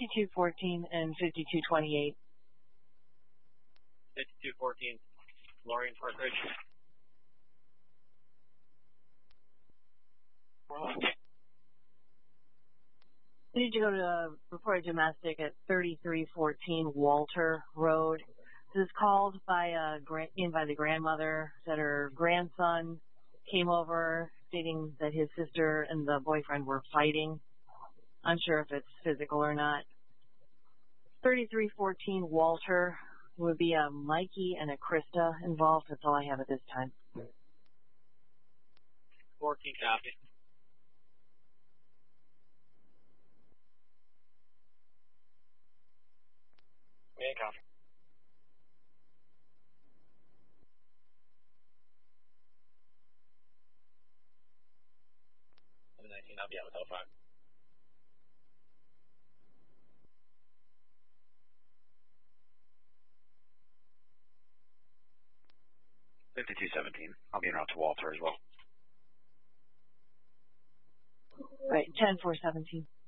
5214 and 5228. 5214, Lorraine Partridge. I need to go to report a domestic at 3314 Walter Road. This is called by the grandmother that her grandson came over stating that his sister and the boyfriend were fighting. Unsure if it's physical or not. 3314 Walter would be a Mikey and a Krista involved. That's all I have at this time. 14 copy. Yeah, copy. 19, I'll be out with L5. $5217. I'll be en route to Walter as well. Right, 10417.